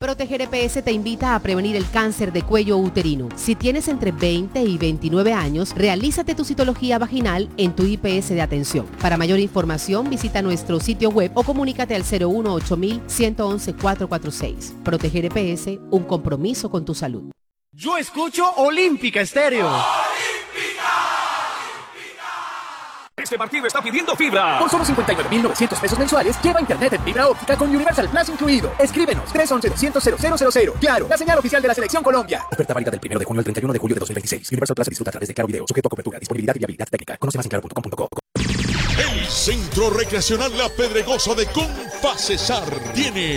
Proteger EPS te invita a prevenir el cáncer de cuello uterino. Si tienes entre 20 y 29 años, realízate tu citología vaginal en tu IPS de atención. Para mayor información, visita nuestro sitio web o comunícate al 018-111-446. Proteger EPS, un compromiso con tu salud. Yo escucho Olímpica Estéreo. Este partido está pidiendo fibra. Por solo 59.900 pesos mensuales, lleva internet en fibra óptica con Universal Plus incluido. Escríbenos 311-200-0000. Claro, la señal oficial de la Selección Colombia. Oferta válida del 1 de junio al 31 de julio de 2026. Universal Plus se disfruta a través de Claro Video. Sujeto a cobertura, disponibilidad y viabilidad técnica. Conoce más en claro.com.co. El Centro Recreacional La Pedregosa de Compasesar tiene